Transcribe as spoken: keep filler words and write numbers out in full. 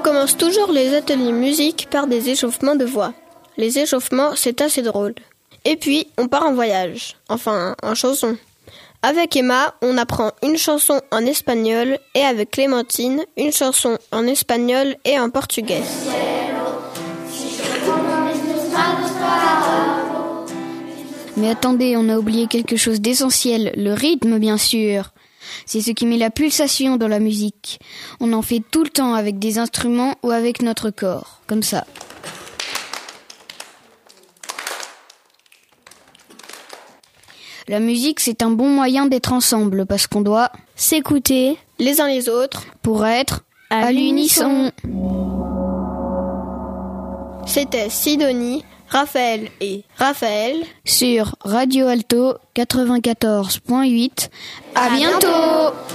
commence toujours les ateliers musique par des échauffements de voix. Les échauffements, c'est assez drôle. Et puis, on part en voyage, enfin, en chanson. Avec Emma, on apprend une chanson en espagnol et avec Clémentine, une chanson en espagnol et en portugais. Mais attendez, on a oublié quelque chose d'essentiel, le rythme bien sûr. C'est ce qui met la pulsation dans la musique. On en fait tout le temps avec des instruments ou avec notre corps, comme ça. La musique, c'est un bon moyen d'être ensemble parce qu'on doit s'écouter les uns les autres pour être à, à l'unisson. C'était Sidonie, Raphaël et Raphaël sur Radio Alto quatre-vingt-quatorze point huit. À bientôt.